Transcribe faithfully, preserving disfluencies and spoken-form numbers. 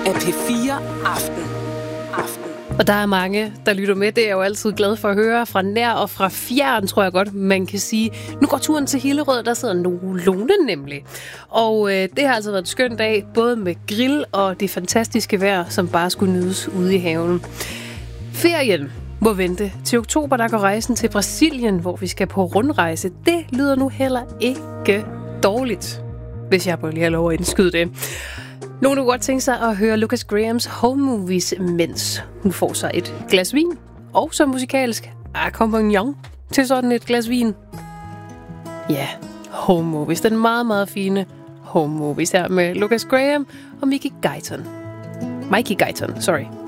af P fire Aften. Aften. Og der er mange, der lytter med. Det er jeg jo altid glad for at høre. Fra nær og fra fjern, tror jeg godt, man kan sige. Nu går turen til Hillerød, der sidder Lone nemlig. Og øh, det har altså været en skøn dag, både med grill og det fantastiske vejr, som bare skulle nydes ude i haven. Ferien må vente til oktober, der går rejsen til Brasilien, hvor vi skal på rundrejse. Det lyder nu heller ikke dårligt, hvis jeg må lige have lov at indskyde det. Nogen kunne godt tænke sig at høre Lucas Grahams Home Movies, mens hun får sig et glas vin, og så musikalsk accompagnon til sådan et glas vin. Ja, Home Movies, den meget, meget fine Home Movies her med Lucas Graham og Mickey Guyton. Mikey Guyton, sorry.